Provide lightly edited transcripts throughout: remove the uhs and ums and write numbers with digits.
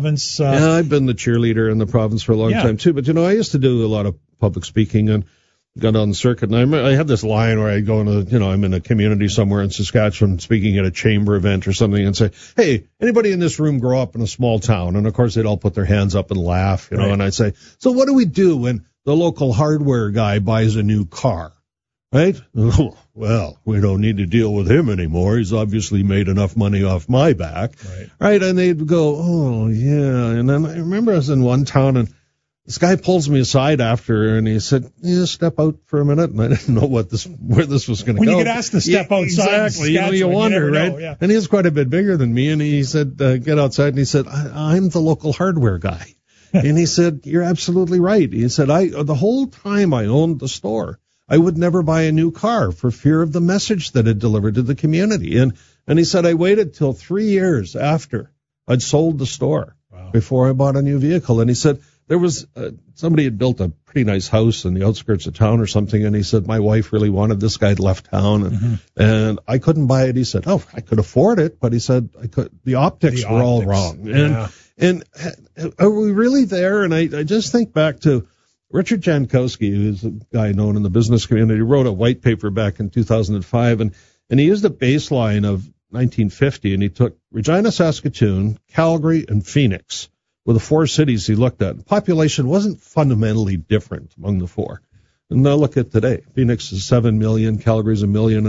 province? Yeah, I've been the cheerleader in the province for a long time, too. But, I used to do a lot of public speaking and got on the circuit. And I had this line where I go into, I'm in a community somewhere in Saskatchewan speaking at a chamber event or something and say, hey, anybody in this room grow up in a small town? And, of course, they'd all put their hands up and laugh, you know, and I'd say, so what do we do when the local hardware guy buys a new car? Right? Well, we don't need to deal with him anymore. He's obviously made enough money off my back. Right? And they'd go, oh, yeah. And then I remember I was in one town, and this guy pulls me aside after, and he said, step out for a minute. And I didn't know where this was going to go. When you get asked to step outside. Exactly. You wonder, right? Yeah. And he was quite a bit bigger than me, and he said, get outside. And he said, I'm the local hardware guy. And he said, you're absolutely right. He said, the whole time I owned the store, I would never buy a new car for fear of the message that it delivered to the community. And he said, I waited till 3 years after I'd sold the store before I bought a new vehicle. And he said, there was somebody had built a pretty nice house in the outskirts of town or something. And he said, my wife really wanted this guy. Had left town and I couldn't buy it. He said, I could afford it. But he said, the optics were all wrong. And are we really there? And I just think back to Richard Jankowski, who's a guy known in the business community, wrote a white paper back in 2005, and he used a baseline of 1950, and he took Regina, Saskatoon, Calgary, and Phoenix were the four cities he looked at. The population wasn't fundamentally different among the four. And now look at today. Phoenix is 7 million, Calgary's 1.5 million,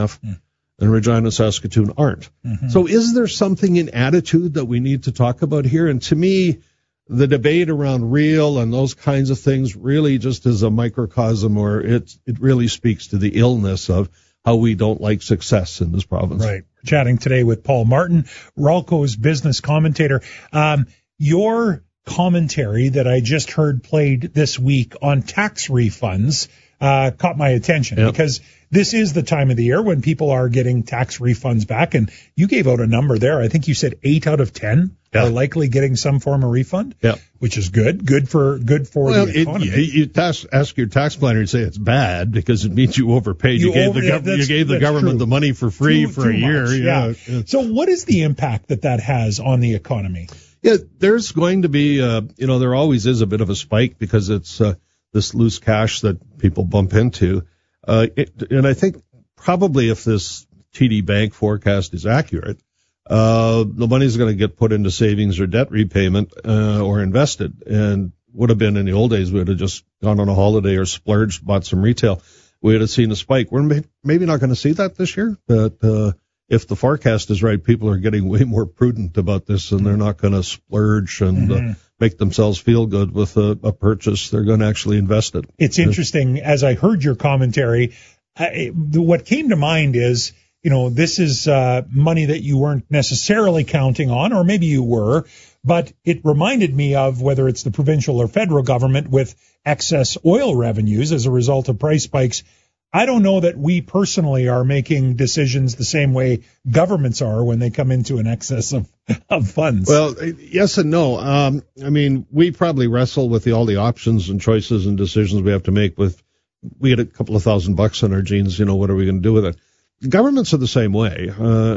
and Regina, Saskatoon aren't. So is there something in attitude that we need to talk about here? And to me, the debate around real and those kinds of things really just is a microcosm, or it really speaks to the illness of how we don't like success in this province. Right. We're chatting today with Paul Martin, Ralco's business commentator. Your commentary that I just heard played this week on tax refunds caught my attention because this is the time of the year when people are getting tax refunds back. And you gave out a number there. I think you said 8 out of 10 are likely getting some form of refund, which is good. Good for the economy. You ask your tax planner and say it's bad because it means you overpaid. You gave the government the money for free for a year. Yeah. So what is the impact that has on the economy? Yeah, there's going to be, there always is a bit of a spike because it's this loose cash that people bump into. And I think probably if this TD Bank forecast is accurate, the money's going to get put into savings or debt repayment or invested. And would have been in the old days, we would have just gone on a holiday or splurged, bought some retail. We would have seen a spike. We're maybe not going to see that this year, but if the forecast is right, people are getting way more prudent about this, and they're not going to splurge and make themselves feel good with a purchase. They're going to actually invest it. It's interesting. As I heard your commentary, what came to mind is, this is money that you weren't necessarily counting on, or maybe you were, but it reminded me of whether it's the provincial or federal government with excess oil revenues as a result of price spikes. I don't know that we personally are making decisions the same way governments are when they come into an excess of funds. Well, yes and no. We probably wrestle with all the options and choices and decisions we have to make we had a couple of $1,000 in our jeans, what are we going to do with it? Governments are the same way.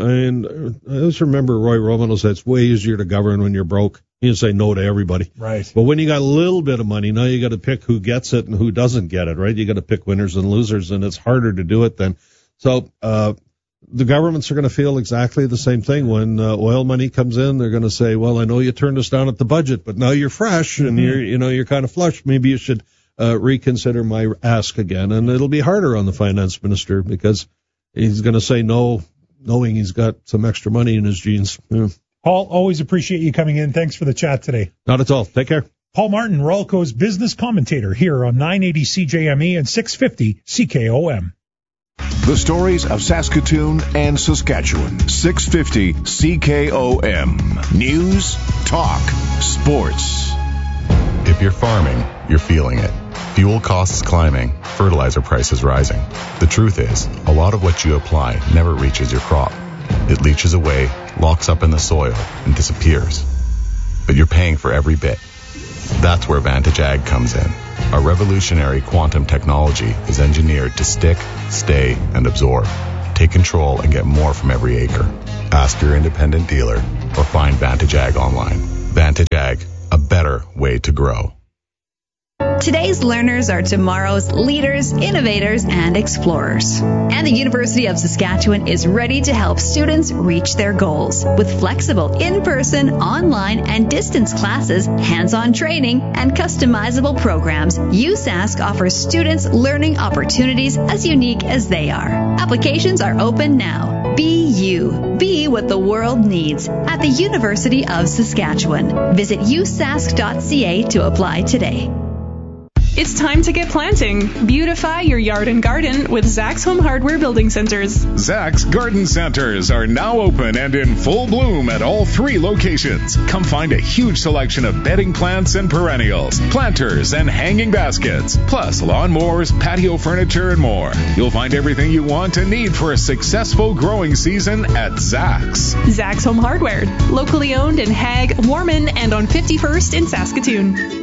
I always remember Roy Romano said it's way easier to govern when you're broke. You say no to everybody. Right. But when you got a little bit of money, now you got to pick who gets it and who doesn't get it, right? You got to pick winners and losers, and it's harder to do it then. So the governments are going to feel exactly the same thing when oil money comes in. They're going to say, well, I know you turned us down at the budget, but now you're fresh and you're kind of flush. Maybe you should reconsider my ask again. And it'll be harder on the finance minister because he's going to say no, knowing he's got some extra money in his jeans. Yeah. Paul, always appreciate you coming in. Thanks for the chat today. Not at all. Take care. Paul Martin, Ralco's business commentator here on 980 CJME and 650 CKOM. The stories of Saskatoon and Saskatchewan. 650 CKOM. News, talk, sports. If you're farming, you're feeling it. Fuel costs climbing, fertilizer prices rising. The truth is, a lot of what you apply never reaches your crop. It leaches away, locks up in the soil, and disappears. But you're paying for every bit. That's where Vantage Ag comes in. Our revolutionary quantum technology is engineered to stick, stay, and absorb. Take control and get more from every acre. Ask your independent dealer or find Vantage Ag online. Vantage Ag. way to grow. Today's learners are tomorrow's leaders, innovators, and explorers. And the University of Saskatchewan is ready to help students reach their goals. With flexible in-person, online, and distance classes, hands-on training, and customizable programs, USask offers students learning opportunities as unique as they are. Applications are open now. Be you. Be what the world needs at the University of Saskatchewan. Visit usask.ca to apply today. It's time to get planting. Beautify your yard and garden with Zach's Home Hardware Building Centers. Zach's Garden Centers are now open and in full bloom at all 3 locations. Come find a huge selection of bedding plants and perennials, planters and hanging baskets, plus lawnmowers, patio furniture, and more. You'll find everything you want and need for a successful growing season at Zach's. Zach's Home Hardware, locally owned in Hague, Warman, and on 51st in Saskatoon.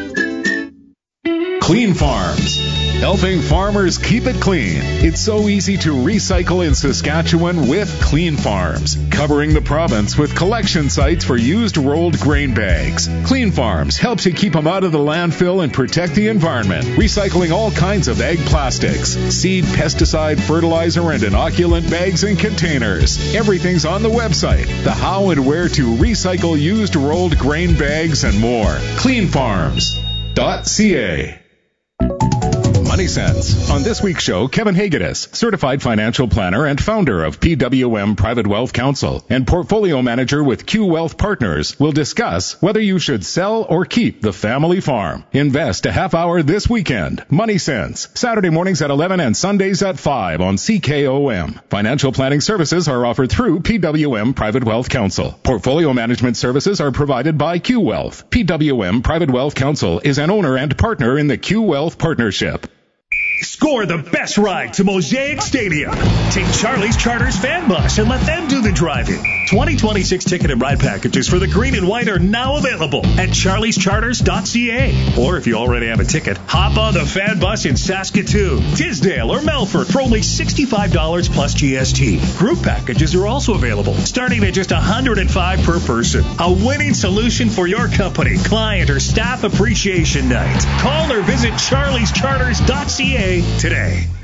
Clean Farms, helping farmers keep it clean. It's so easy to recycle in Saskatchewan with Clean Farms, covering the province with collection sites for used rolled grain bags. Clean Farms helps you keep them out of the landfill and protect the environment, recycling all kinds of ag plastics, seed, pesticide, fertilizer, and inoculant bags and containers. Everything's on the website, the how and where to recycle used rolled grain bags and more. Cleanfarms.ca. Money Sense. On this week's show, Kevin Hagedis, certified financial planner and founder of PWM Private Wealth Counsel and portfolio manager with Q Wealth Partners, will discuss whether you should sell or keep the family farm. Invest a half hour this weekend. Money Sense. Saturday mornings at 11 and Sundays at 5 on CKOM. Financial planning services are offered through PWM Private Wealth Counsel. Portfolio management services are provided by Q Wealth. PWM Private Wealth Counsel is an owner and partner in the Q Wealth Partnership. Score the best ride to Mosaic Stadium. Take Charlie's Charters fan bus and let them do the driving. 2026 ticket and ride packages for the green and white are now available at charliescharters.ca. Or if you already have a ticket, hop on the fan bus in Saskatoon, Tisdale, or Melfort for only $65 plus GST. Group packages are also available, starting at just $105 per person. A winning solution for your company, client, or staff appreciation night. Call or visit charliescharters.ca today.